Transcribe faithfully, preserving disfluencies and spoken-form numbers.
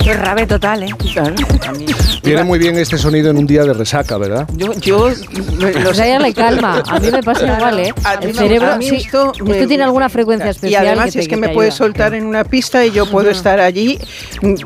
Qué rave total, ¿eh? Claro, a mí- Viene muy bien este sonido en un día de resaca, ¿verdad? Yo, yo O sea, ya le calma. A mí me pasa igual, ¿eh? A mí El me- cerebro, a mí sí, esto esto me- tiene alguna frecuencia y especial. además que te- es que que me te puedes ayuda. soltar en una pista y yo puedo estar allí